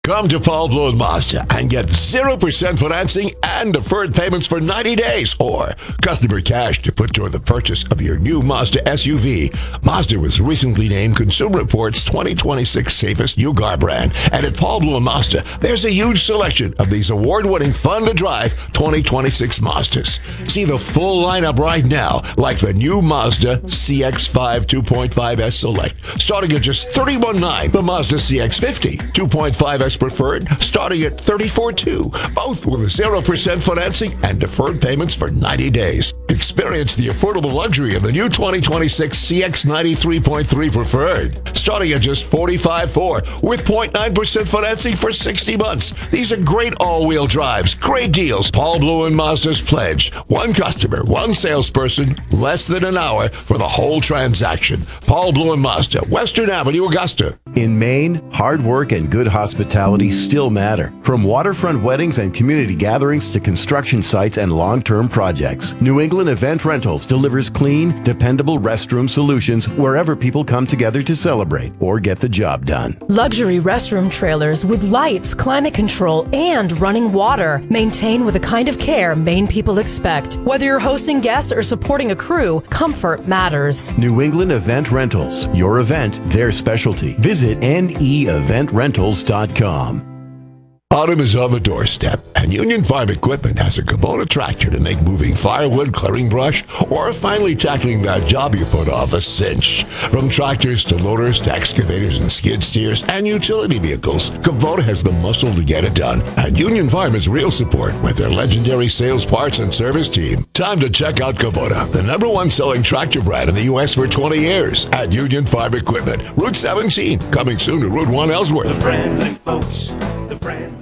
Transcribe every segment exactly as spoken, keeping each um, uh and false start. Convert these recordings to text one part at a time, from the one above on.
Come to Paul Bloom Mazda and get zero percent financing and deferred payments for ninety days or customer cash to put toward the purchase of your new Mazda S U V. Mazda was recently named Consumer Reports twenty twenty-six Safest New Car Brand. And at Paul Bloom Mazda, there's a huge selection of these award-winning fun-to-drive twenty twenty-six Mazdas. See the full lineup right now, like the new Mazda C X five two point five S Select, starting at just thirty-one nine. The Mazda C X fifty two point five S Preferred, starting at thirty-four two, both with zero percent financing and deferred payments for ninety days. Experience the affordable luxury of the new twenty twenty-six C X ninety-three point three Preferred, starting at just forty-five four with zero point nine percent financing for sixty months. These are great all-wheel drives, great deals. Paul Bloom and Mazda's pledge: one customer, one salesperson, less than an hour for the whole transaction. Paul Bloom and Mazda, Western Avenue, Augusta. In Maine, hard work and good hospitality still matter. From waterfront weddings and community gatherings to construction sites and long-term projects, New England Event Rentals delivers clean, dependable restroom solutions wherever people come together to celebrate or get the job done. Luxury restroom trailers with lights, climate control, and running water. Maintained with the kind of care Maine people expect. Whether you're hosting guests or supporting a crew, comfort matters. New England Event Rentals. Your event, their specialty. Visit N E event rentals dot com. Autumn is on the doorstep, and Union Farm Equipment has a Kubota tractor to make moving firewood, clearing brush, or finally tackling that job you put off a cinch. From tractors to loaders to excavators and skid steers and utility vehicles, Kubota has the muscle to get it done. And Union Farm is real support with their legendary sales, parts, and service team. Time to check out Kubota, the number one selling tractor brand in the U S for twenty years at Union Farm Equipment. Route seventeen, coming soon to Route one Ellsworth. The friendly folks, the friendly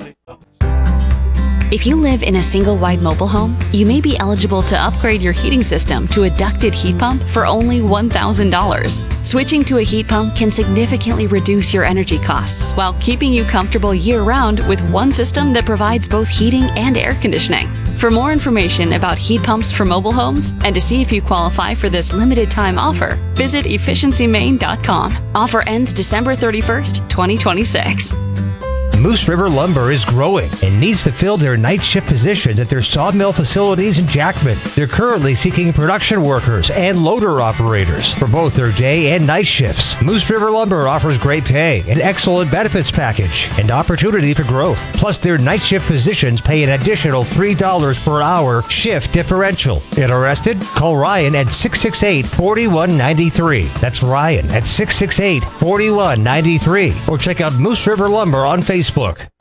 If you live in a single-wide mobile home, you may be eligible to upgrade your heating system to a ducted heat pump for only one thousand dollars. Switching to a heat pump can significantly reduce your energy costs while keeping you comfortable year-round with one system that provides both heating and air conditioning. For more information about heat pumps for mobile homes and to see if you qualify for this limited-time offer, visit efficiency maine dot com. Offer ends December thirty-first, twenty twenty-six. Moose River Lumber is growing and needs to fill their night shift positions at their sawmill facilities in Jackman. They're currently seeking production workers and loader operators for both their day and night shifts. Moose River Lumber offers great pay, an excellent benefits package, and opportunity for growth. Plus, their night shift positions pay an additional three dollars per hour shift differential. Interested? Call Ryan at six six eight, four one nine three. That's Ryan at six six eight, four one nine three. Or check out Moose River Lumber on Facebook.